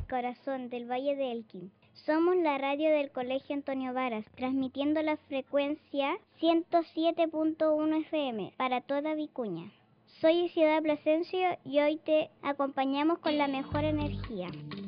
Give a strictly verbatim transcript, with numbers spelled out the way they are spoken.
el corazón del Valle de Elqui. Somos la radio del Colegio Antonio Varas, transmitiendo la frecuencia ciento siete punto uno F M para toda Vicuña. Soy Isidora Plasencia y hoy te acompañamos con la mejor energía.